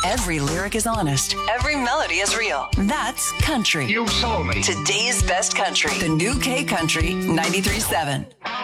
Every lyric is honest. Every melody is real. That's country. You sold me. Today's best country. The new K Country 93.7.